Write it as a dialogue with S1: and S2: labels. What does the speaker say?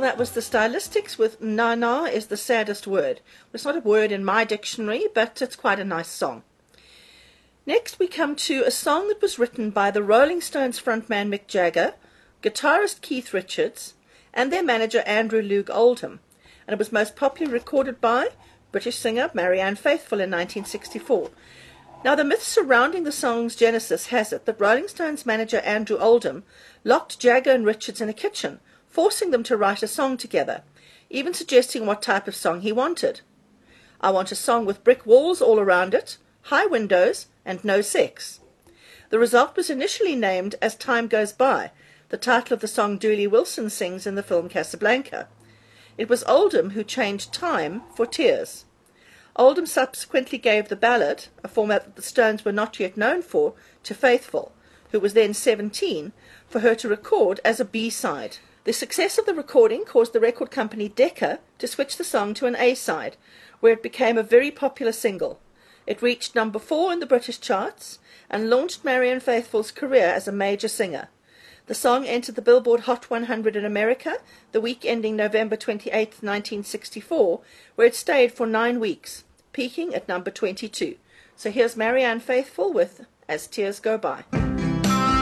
S1: that was the Stylistics with Na Na is the Saddest Word. It's not a word in my dictionary, but it's quite a nice song. Next we come to a song that was written by the Rolling Stones frontman Mick Jagger, guitarist Keith Richards, and their manager Andrew Loog Oldham, and it was most popularly recorded by British singer Marianne Faithfull in 1964. Now, the myth surrounding the song's genesis has it that Rolling Stones manager Andrew Oldham locked Jagger and Richards in a kitchen, forcing them to write a song together, even suggesting what type of song he wanted. I want a song with brick walls all around it, high windows, and no sex. The result was initially named As Time Goes By, the title of the song Dooley Wilson sings in the film Casablanca. It was Oldham who changed Time for Tears. Oldham subsequently gave the ballad, a format that the Stones were not yet known for, to Faithfull, who was then 17, for her to record as a B-side. The success of the recording caused the record company Decca to switch the song to an A-side, where it became a very popular single. It reached number 4 in the British charts and launched Marianne Faithfull's career as a major singer. The song entered the Billboard Hot 100 in America the week ending November 28, 1964, where it stayed for 9 weeks, peaking at number 22. So here's Marianne Faithfull with As Tears Go By.